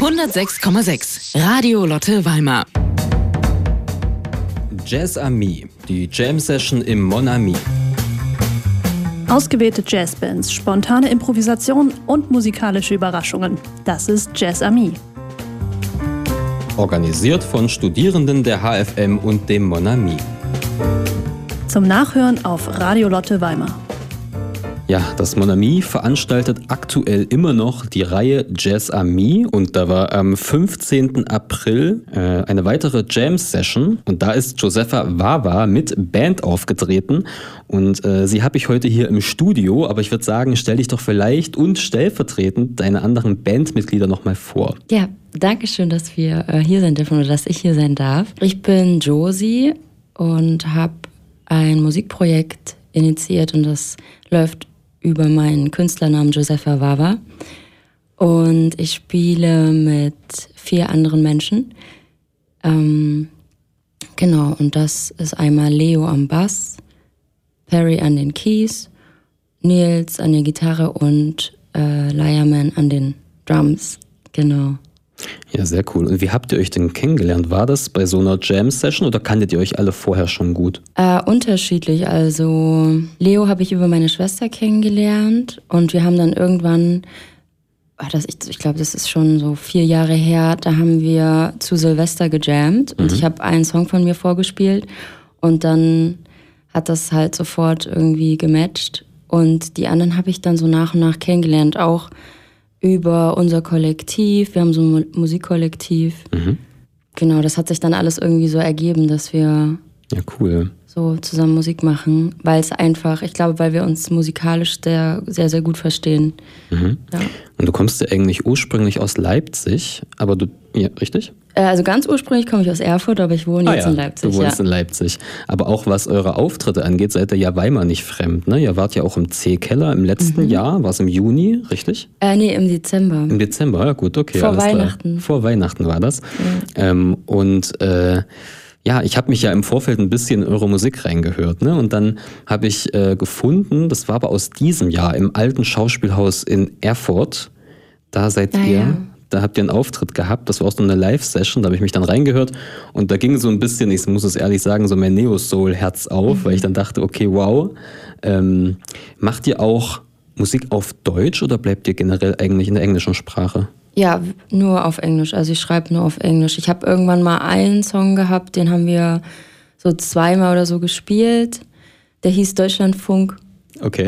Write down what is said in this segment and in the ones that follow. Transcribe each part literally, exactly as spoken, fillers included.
hundertsechs Komma sechs Radio Lotte Weimar. Jazz Ami, die Jam Session im Mon Ami. Ausgewählte Jazzbands, spontane Improvisation und musikalische Überraschungen. Das ist Jazz Ami. Organisiert von Studierenden der H F M und dem Mon Ami. Zum Nachhören auf Radio Lotte Weimar. Ja, das Mon Ami veranstaltet aktuell immer noch die Reihe Jazz Ami und da war am fünfzehnten April äh, eine weitere Jam-Session und da ist Josefa Wawa mit Band aufgetreten und äh, sie habe ich heute hier im Studio, aber ich würde sagen, stell dich doch vielleicht und stellvertretend deine anderen Bandmitglieder nochmal vor. Ja, danke schön, dass wir äh, hier sein dürfen oder dass ich hier sein darf. Ich bin Josie und habe ein Musikprojekt initiiert und das läuft über meinen Künstlernamen Josefa Wawa. Und ich spiele mit vier anderen Menschen. Ähm, genau, und das ist einmal Leo am Bass, Perry an den Keys, Nils an der Gitarre und äh, Liarman an den Drums. Genau. Ja, sehr cool. Und wie habt ihr euch denn kennengelernt? War das bei so einer Jam-Session oder kanntet ihr euch alle vorher schon gut? Äh, unterschiedlich. Also Leo habe ich über meine Schwester kennengelernt und wir haben dann irgendwann, ach, das, ich, ich glaube, das ist schon so vier Jahre her, da haben wir zu Silvester gejammt und mhm. ich habe einen Song von mir vorgespielt und dann hat das halt sofort irgendwie gematcht und die anderen habe ich dann so nach und nach kennengelernt, auch über unser Kollektiv, wir haben so ein Musikkollektiv. Mhm. Genau, das hat sich dann alles irgendwie so ergeben, dass wir ja, cool. so zusammen Musik machen, weil es einfach, ich glaube, weil wir uns musikalisch sehr, sehr, sehr gut verstehen. Mhm. Ja. Und du kommst ja eigentlich ursprünglich aus Leipzig, aber du, ja, richtig? Also ganz ursprünglich komme ich aus Erfurt, aber ich wohne ah, jetzt ja, in Leipzig. Du wohnst ja. in Leipzig. Aber auch was eure Auftritte angeht, seid ihr ja Weimar nicht fremd, ne? Ihr wart ja auch im C-Keller im letzten mhm. Jahr, war es im Juni, richtig? Äh, nee, im Dezember. Im Dezember, ja gut, okay. Vor alles Weihnachten. Klar. Vor Weihnachten war das. Ja. Ähm, und äh, ja, ich habe mich ja im Vorfeld ein bisschen in eure Musik reingehört, ne? Und dann habe ich äh, gefunden, das war aber aus diesem Jahr im alten Schauspielhaus in Erfurt. Da seid ah, ihr, ja. da habt ihr einen Auftritt gehabt. Das war auch so eine Live-Session, da habe ich mich dann reingehört und da ging so ein bisschen, ich muss es ehrlich sagen, so mein Neo-Soul-Herz auf, mhm. weil ich dann dachte, okay, wow. Ähm, macht ihr auch Musik auf Deutsch oder bleibt ihr generell eigentlich in der englischen Sprache? Ja, nur auf Englisch. Also ich schreibe nur auf Englisch. Ich habe irgendwann mal einen Song gehabt, den haben wir so zweimal oder so gespielt. Der hieß Deutschlandfunk. Okay.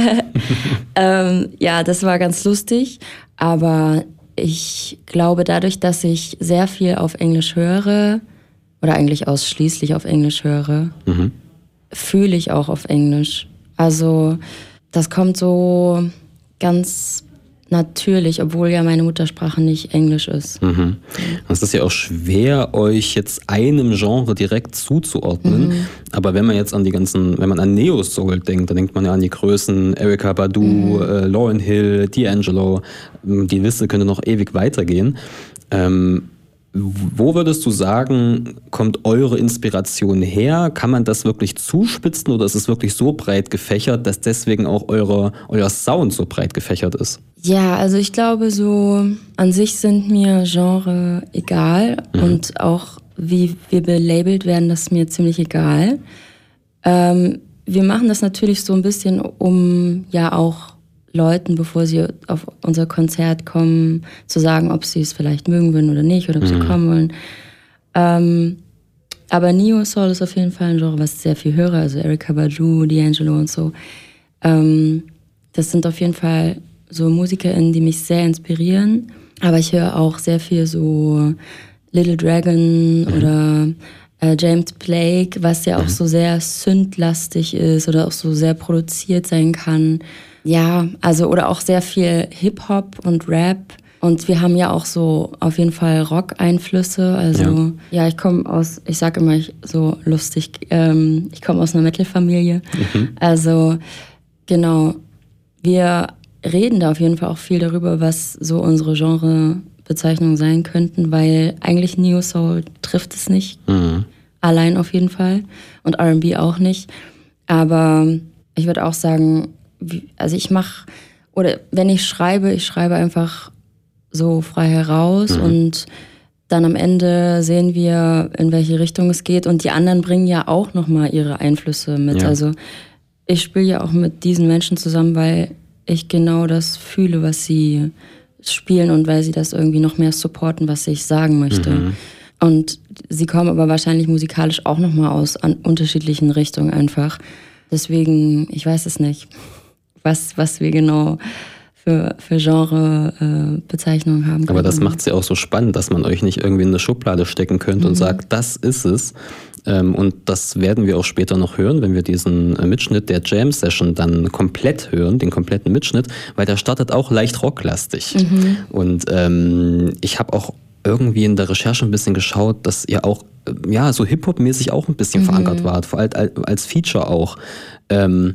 ähm, ja, das war ganz lustig. Aber ich glaube, dadurch, dass ich sehr viel auf Englisch höre, oder eigentlich ausschließlich auf Englisch höre, mhm. fühle ich auch auf Englisch. Also das kommt so ganz natürlich, obwohl ja meine Muttersprache nicht Englisch ist. Mhm. Es ist ja auch schwer, euch jetzt einem Genre direkt zuzuordnen. Mhm. Aber wenn man jetzt an die ganzen, wenn man an Neo-Soul denkt, dann denkt man ja an die Größen Erykah Badu, mhm. äh, Lauryn Hill, D'Angelo. Die Liste könnte noch ewig weitergehen. Ähm, Wo würdest du sagen, kommt eure Inspiration her? Kann man das wirklich zuspitzen oder ist es wirklich so breit gefächert, dass deswegen auch eure, euer Sound so breit gefächert ist? Ja, also ich glaube so, an sich sind mir Genre egal mhm. und auch wie wir belabelt werden, das ist mir ziemlich egal. Ähm, wir machen das natürlich so ein bisschen, um ja auch Leuten, bevor sie auf unser Konzert kommen, zu sagen, ob sie es vielleicht mögen würden oder nicht oder ob mhm. sie kommen wollen. Ähm, aber Neo-Soul ist auf jeden Fall ein Genre, was ich sehr viel höre, also Erykah Badu, D'Angelo und so. Ähm, das sind auf jeden Fall so MusikerInnen, die mich sehr inspirieren. Aber ich höre auch sehr viel so Little Dragon mhm. oder äh, James Blake, was ja mhm. auch so sehr synthlastig ist oder auch so sehr produziert sein kann. Ja, also oder auch sehr viel Hip-Hop und Rap. Und wir haben ja auch so auf jeden Fall Rock-Einflüsse. Also ja, ja ich komme aus, ich sage immer ich, so lustig, ähm, ich komme aus einer Metal-Familie. Mhm. Also genau, wir reden da auf jeden Fall auch viel darüber, was so unsere Genrebezeichnungen sein könnten, weil eigentlich Neo-Soul trifft es nicht. Mhm. Allein auf jeden Fall. Und R and B auch nicht. Aber ich würde auch sagen, also ich mache, oder wenn ich schreibe, ich schreibe einfach so frei heraus mhm. und dann am Ende sehen wir, in welche Richtung es geht. Und die anderen bringen ja auch nochmal ihre Einflüsse mit. Ja. Also ich spiele ja auch mit diesen Menschen zusammen, weil ich genau das fühle, was sie spielen und weil sie das irgendwie noch mehr supporten, was ich sagen möchte. Mhm. Und sie kommen aber wahrscheinlich musikalisch auch nochmal aus an unterschiedlichen Richtungen einfach. Deswegen, ich weiß es nicht, was, was wir genau für, für Genre-Bezeichnungen äh, haben können. Aber das macht es ja auch so spannend, dass man euch nicht irgendwie in eine Schublade stecken könnte mhm. und sagt, das ist es. Ähm, und das werden wir auch später noch hören, wenn wir diesen äh, Mitschnitt der Jam-Session dann komplett hören, den kompletten Mitschnitt, weil der startet auch leicht rocklastig. Mhm. Und ähm, ich habe auch irgendwie in der Recherche ein bisschen geschaut, dass ihr auch ja so Hip-Hop-mäßig auch ein bisschen mhm. verankert wart, vor allem als Feature auch. Ähm,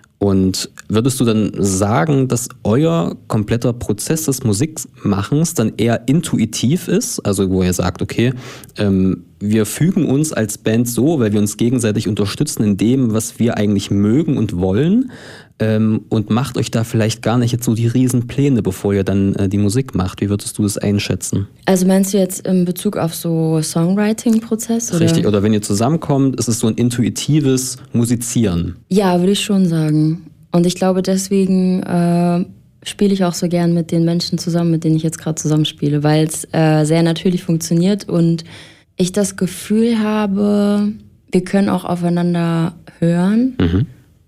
Und würdest du dann sagen, dass euer kompletter Prozess des Musikmachens dann eher intuitiv ist? Also wo ihr sagt, okay, ähm, wir fügen uns als Band so, weil wir uns gegenseitig unterstützen in dem, was wir eigentlich mögen und wollen, ähm, und macht euch da vielleicht gar nicht jetzt so die Riesenpläne, bevor ihr dann äh, die Musik macht. Wie würdest du das einschätzen? Also meinst du jetzt in Bezug auf so Songwriting-Prozess? Oder? Richtig, oder wenn ihr zusammenkommt, ist es so ein intuitives Musizieren? Ja, würde ich schon sagen. Und ich glaube, deswegen äh, spiele ich auch so gern mit den Menschen zusammen, mit denen ich jetzt gerade zusammenspiele, weil es äh, sehr natürlich funktioniert und ich das Gefühl habe, wir können auch aufeinander hören. Mhm.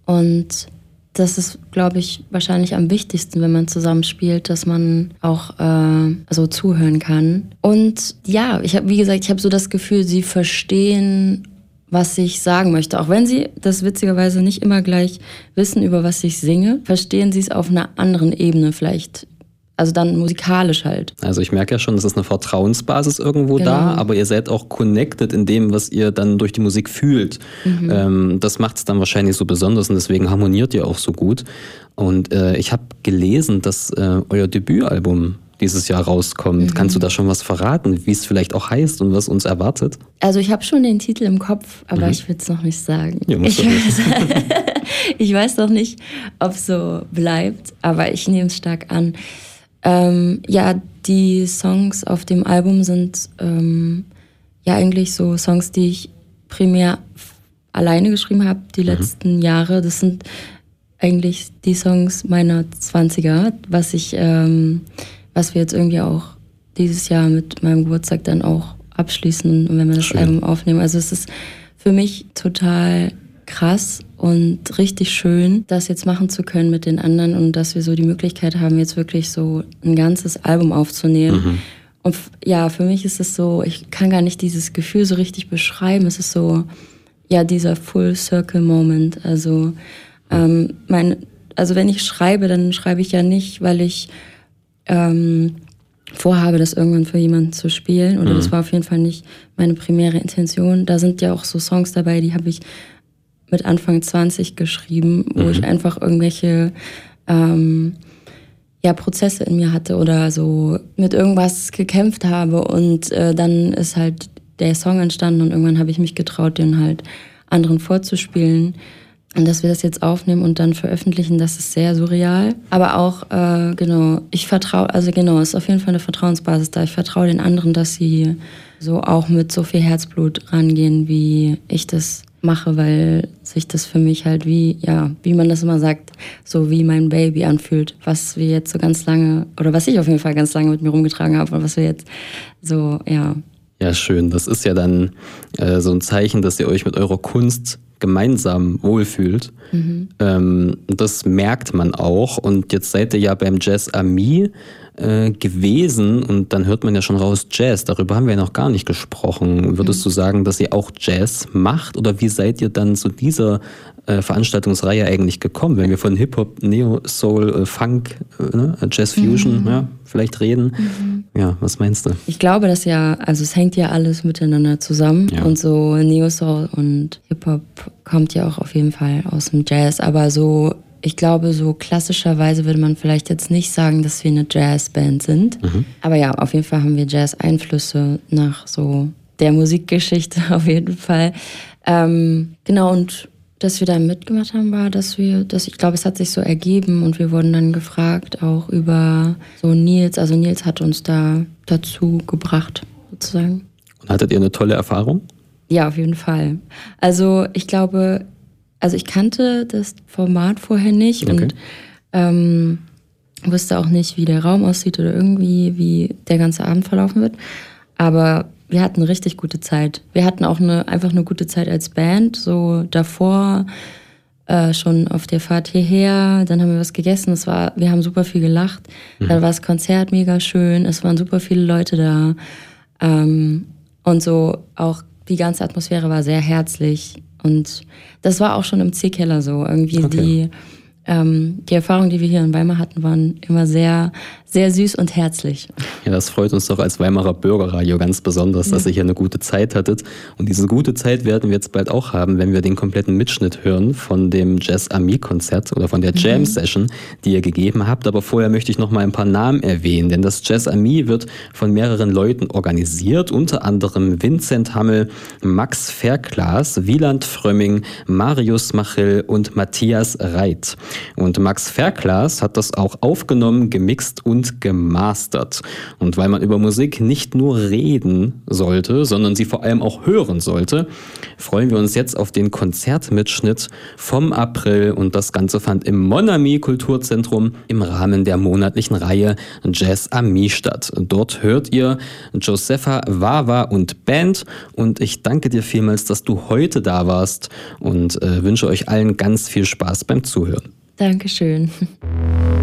Und das ist, glaube ich, wahrscheinlich am wichtigsten, wenn man zusammenspielt, dass man auch äh, so zuhören kann. Und ja, ich habe, wie gesagt, ich habe so das Gefühl, sie verstehen, was ich sagen möchte. Auch wenn sie das witzigerweise nicht immer gleich wissen, über was ich singe, verstehen sie es auf einer anderen Ebene vielleicht. Also dann musikalisch halt. Also ich merke ja schon, es ist eine Vertrauensbasis irgendwo genau. da, aber ihr seid auch connected in dem, was ihr dann durch die Musik fühlt. Mhm. Ähm, das macht es dann wahrscheinlich so besonders und deswegen harmoniert ihr auch so gut. Und äh, ich habe gelesen, dass äh, euer Debütalbum dieses Jahr rauskommt. Mhm. Kannst du da schon was verraten, wie es vielleicht auch heißt und was uns erwartet? Also ich habe schon den Titel im Kopf, aber mhm. ich will es noch nicht sagen. Ja, ich, weiß, ich weiß noch nicht, ob es so bleibt, aber ich nehme es stark an. Ähm, ja, die Songs auf dem Album sind ähm, ja eigentlich so Songs, die ich primär alleine geschrieben habe die mhm. letzten Jahre. Das sind eigentlich die Songs meiner zwanziger, was ich, ähm, was wir jetzt irgendwie auch dieses Jahr mit meinem Geburtstag dann auch abschließen, wenn wir das Schön. Album aufnehmen. Also es ist für mich total krass und richtig schön, das jetzt machen zu können mit den anderen und dass wir so die Möglichkeit haben, jetzt wirklich so ein ganzes Album aufzunehmen. Mhm. Und ja, für mich ist es so, ich kann gar nicht dieses Gefühl so richtig beschreiben. Es ist so, ja, dieser Full-Circle-Moment. Also, ähm, mein, also wenn ich schreibe, dann schreibe ich ja nicht, weil ich ähm, vorhabe, das irgendwann für jemanden zu spielen. Oder mhm. das war auf jeden Fall nicht meine primäre Intention. Da sind ja auch so Songs dabei, die habe ich mit Anfang zwanzig geschrieben, wo mhm. ich einfach irgendwelche ähm, ja, Prozesse in mir hatte oder so mit irgendwas gekämpft habe und äh, dann ist halt der Song entstanden und irgendwann habe ich mich getraut, den halt anderen vorzuspielen. Und dass wir das jetzt aufnehmen und dann veröffentlichen, das ist sehr surreal. Aber auch, äh, genau, ich vertraue, also genau, es ist auf jeden Fall eine Vertrauensbasis da. Ich vertraue den anderen, dass sie so auch mit so viel Herzblut rangehen, wie ich das mache, weil sich das für mich halt wie, ja, wie man das immer sagt, so wie mein Baby anfühlt, was wir jetzt so ganz lange, oder was ich auf jeden Fall ganz lange mit mir rumgetragen habe und was wir jetzt so, ja. Ja, schön. Das ist ja dann äh, so ein Zeichen, dass ihr euch mit eurer Kunst gemeinsam wohlfühlt. Mhm. Ähm, das merkt man auch. Und jetzt seid ihr ja beim Jazz Ami äh, gewesen und dann hört man ja schon raus Jazz. Darüber haben wir ja noch gar nicht gesprochen. Würdest mhm. du sagen, dass ihr auch Jazz macht? Oder wie seid ihr dann zu dieser äh, Veranstaltungsreihe eigentlich gekommen? Wenn wir von Hip-Hop, Neo, Soul, äh, Funk, äh, ne? Jazz Fusion, mhm. ja, vielleicht reden. Mhm. Ja, was meinst du? Ich glaube, dass ja, also es hängt ja alles miteinander zusammen. Ja. Und so Neo Soul und Hip-Hop kommt ja auch auf jeden Fall aus dem Jazz. Aber so, ich glaube, so klassischerweise würde man vielleicht jetzt nicht sagen, dass wir eine Jazzband sind. Mhm. Aber ja, auf jeden Fall haben wir Jazz-Einflüsse nach so der Musikgeschichte auf jeden Fall. Ähm, genau, und dass wir da mitgemacht haben, war, dass wir, dass ich glaube, es hat sich so ergeben und wir wurden dann gefragt auch über so Nils. Also Nils hat uns da dazu gebracht, sozusagen. Und hattet ihr eine tolle Erfahrung? Ja, auf jeden Fall. Also ich glaube, also ich kannte das Format vorher nicht Okay. und ähm, wusste auch nicht, wie der Raum aussieht oder irgendwie, wie der ganze Abend verlaufen wird. Aber wir hatten eine richtig gute Zeit. Wir hatten auch eine, einfach eine gute Zeit als Band. So davor, äh, schon auf der Fahrt hierher, dann haben wir was gegessen. Es war, wir haben super viel gelacht. Mhm. Dann war das Konzert mega schön. Es waren super viele Leute da. Ähm, und so auch die ganze Atmosphäre war sehr herzlich. Und das war auch schon im C-Keller so. Irgendwie okay. die... Ähm, die Erfahrungen, die wir hier in Weimar hatten, waren immer sehr, sehr süß und herzlich. Ja, das freut uns doch als Weimarer Bürgerradio ganz besonders, ja. dass ihr hier eine gute Zeit hattet. Und diese gute Zeit werden wir jetzt bald auch haben, wenn wir den kompletten Mitschnitt hören von dem Jazz-Ami-Konzert oder von der Jam-Session, die ihr gegeben habt. Aber vorher möchte ich noch mal ein paar Namen erwähnen, denn das Jazz-Ami wird von mehreren Leuten organisiert, unter anderem Vincent Hammel, Max Verklas, Wieland Frömming, Marius Machill und Matthias Reit. Und Max Verklas hat das auch aufgenommen, gemixt und gemastert. Und weil man über Musik nicht nur reden sollte, sondern sie vor allem auch hören sollte, freuen wir uns jetzt auf den Konzertmitschnitt vom April. Und das Ganze fand im Mon Ami Kulturzentrum im Rahmen der monatlichen Reihe Jazz Ami statt. Dort hört ihr Josefa Wawa und Band. Und ich danke dir vielmals, dass du heute da warst und äh, wünsche euch allen ganz viel Spaß beim Zuhören. Dankeschön.